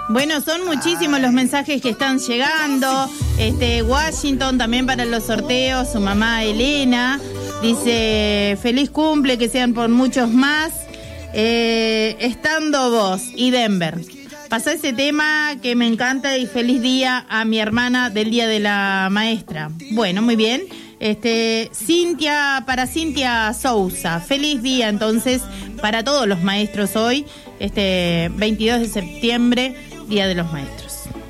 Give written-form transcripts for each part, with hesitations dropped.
Bueno, son muchísimos los mensajes que están llegando. Washington también para los sorteos, su mamá Elena dice feliz cumple, que sean por muchos más. Estando vos y Denver. Pasá ese tema que me encanta y feliz día a mi hermana del Día de la Maestra. Bueno, muy bien. Para Cintia Sousa, feliz día entonces para todos los maestros hoy, 22 de septiembre, Día de los Maestros.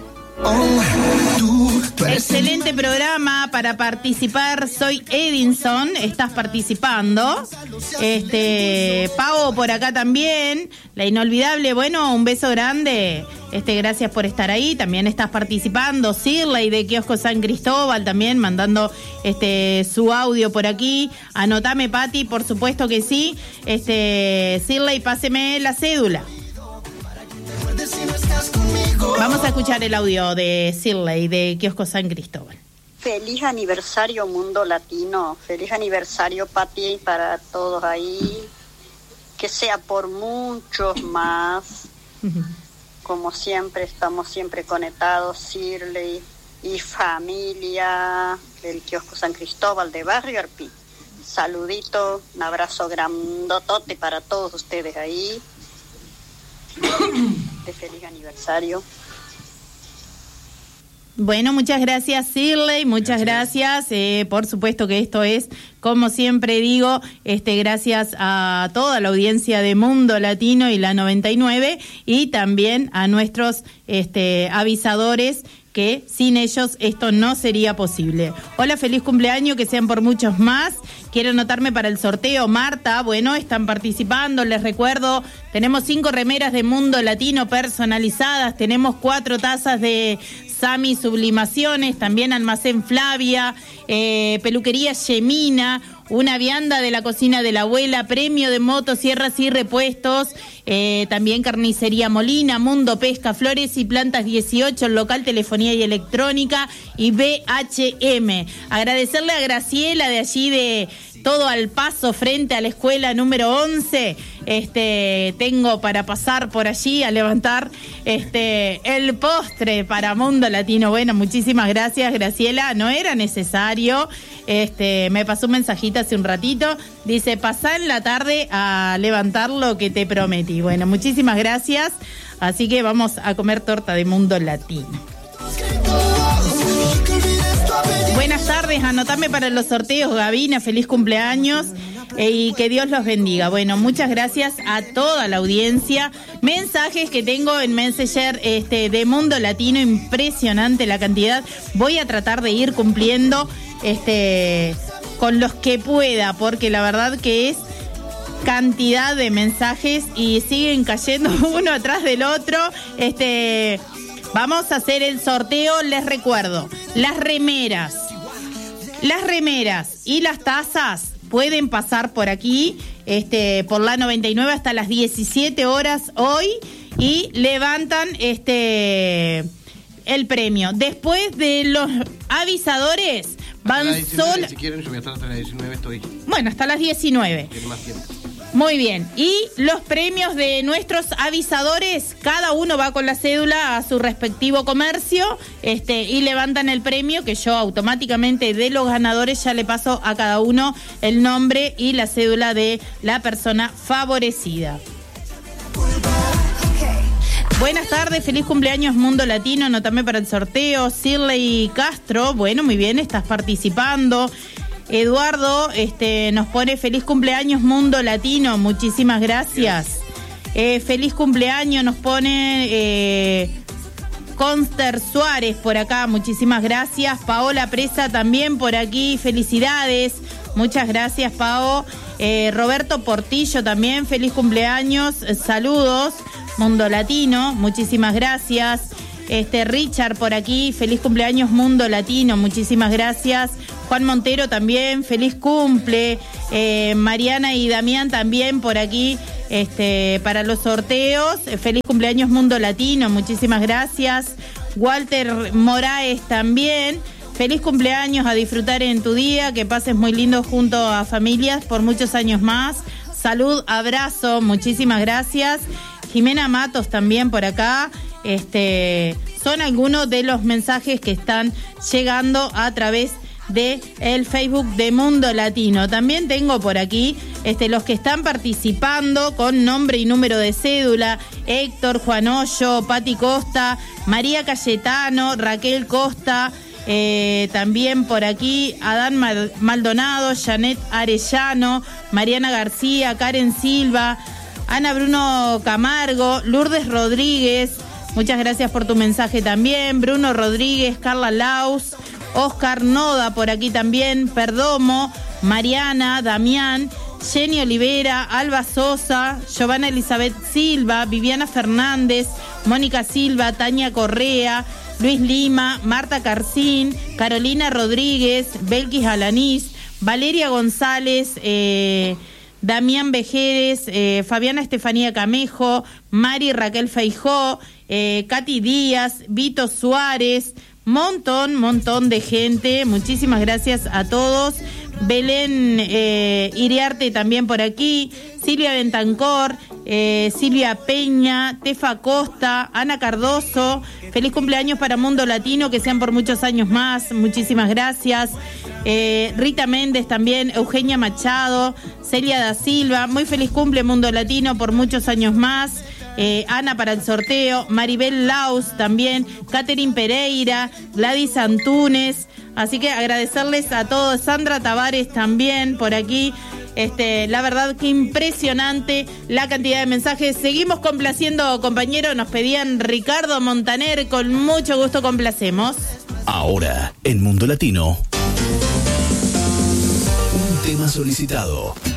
Excelente programa para participar. Soy Edinson, estás participando. Pau por acá también. La inolvidable, bueno, un beso grande. Gracias por estar ahí. También estás participando. Shirley de Kiosco San Cristóbal también mandando su audio por aquí. Anotame, Pati, por supuesto que sí. Shirley, páseme la cédula. Vamos a escuchar el audio de Shirley de Kiosco San Cristóbal. Feliz aniversario Mundo Latino, feliz aniversario Pati para todos ahí, que sea por muchos más. Como siempre, estamos siempre conectados, Shirley y familia del Kiosco San Cristóbal de Barrio Arpí. Saludito, un abrazo grandotote para todos ustedes ahí. De feliz aniversario. Bueno, muchas gracias Shirley, muchas gracias. Por supuesto que esto es, como siempre digo, gracias a toda la audiencia de Mundo Latino y la 99 y también a nuestros avisadores, que sin ellos esto no sería posible. Hola, feliz cumpleaños, que sean por muchos más. Quiero anotarme para el sorteo, Marta. Bueno, están participando, les recuerdo, tenemos 5 remeras de Mundo Latino personalizadas, tenemos 4 tazas de Sami Sublimaciones, también Almacén Flavia, Peluquería Yemina, una vianda de la cocina de la abuela, premio de motosierras y repuestos, también Carnicería Molina, Mundo Pesca, Flores y Plantas 18, el local Telefonía y Electrónica y BHM. Agradecerle a Graciela de allí de Todo al Paso, frente a la escuela número 11. Tengo para pasar por allí a levantar el postre para Mundo Latino. Bueno, muchísimas gracias, Graciela. No era necesario. Me pasó un mensajito hace un ratito. Dice, pasá en la tarde a levantar lo que te prometí. Bueno, muchísimas gracias. Así que vamos a comer torta de Mundo Latino. Buenas tardes, anotame para los sorteos, Gabina, feliz cumpleaños y que Dios los bendiga. Bueno, muchas gracias a toda la audiencia. Mensajes que tengo en Messenger de Mundo Latino, impresionante la cantidad. Voy a tratar de ir cumpliendo con los que pueda, porque la verdad que es cantidad de mensajes y siguen cayendo uno atrás del otro. Vamos a hacer el sorteo, les recuerdo, las remeras y las tazas pueden pasar por aquí, por la 99 hasta las 17 horas hoy y levantan el premio. Después de los avisadores van solo. Si quieren, yo voy a estar hasta las 19, estoy. Bueno, hasta las 19. Tiene más tiempo. Muy bien, y los premios de nuestros avisadores, cada uno va con la cédula a su respectivo comercio y levantan el premio, que yo automáticamente de los ganadores ya le paso a cada uno el nombre y la cédula de la persona favorecida. Buenas tardes, feliz cumpleaños Mundo Latino, anotame para el sorteo. Shirley Castro, bueno, muy bien, estás participando. Eduardo nos pone feliz cumpleaños Mundo Latino, muchísimas gracias. Feliz cumpleaños nos pone Conster Suárez por acá, muchísimas gracias. Paola Presa también por aquí, felicidades, muchas gracias Pao. Roberto Portillo también, feliz cumpleaños, saludos Mundo Latino, muchísimas gracias. Richard por aquí, feliz cumpleaños Mundo Latino, muchísimas gracias. Juan Montero también, feliz cumple. Mariana y Damián también por aquí para los sorteos, feliz cumpleaños Mundo Latino, muchísimas gracias. Walter Moraes también, feliz cumpleaños, a disfrutar en tu día, que pases muy lindo junto a familias por muchos años más. Salud, abrazo, muchísimas gracias. Jimena Matos también por acá. son algunos de los mensajes que están llegando a través de el Facebook de Mundo Latino. También tengo por aquí los que están participando con nombre y número de cédula: Héctor, Juan Hoyo, Pati Costa, María Cayetano, Raquel Costa, también por aquí Adán Maldonado, Janet Arellano, Mariana García, Karen Silva, Ana Bruno Camargo, Lourdes Rodríguez, muchas gracias por tu mensaje también, Bruno Rodríguez, Carla Laus, Oscar Noda por aquí también, Perdomo, Mariana, Damián, Jenny Olivera, Alba Sosa, Giovanna Elizabeth Silva, Viviana Fernández, Mónica Silva, Tania Correa, Luis Lima, Marta Carcín, Carolina Rodríguez, Belkis Alanís, Valeria González, Damián Vejeres, Fabiana Estefanía Camejo, Mari Raquel Feijó, Katy Díaz, Vito Suárez, montón de gente, muchísimas gracias a todos. Belén Iriarte también por aquí, Silvia Bentancor, Silvia Peña, Tefa Costa, Ana Cardoso, feliz cumpleaños para Mundo Latino, que sean por muchos años más, muchísimas gracias. Rita Méndez también, Eugenia Machado, Celia da Silva, muy feliz cumple Mundo Latino por muchos años más. Ana para el sorteo, Maribel Laus también, Catherine Pereira, Gladys Antunes, así que agradecerles a todos, Sandra Tavares también por aquí. La verdad que impresionante la cantidad de mensajes. Seguimos complaciendo, compañeros, nos pedían Ricardo Montaner, con mucho gusto complacemos. Ahora, en Mundo Latino, un tema solicitado.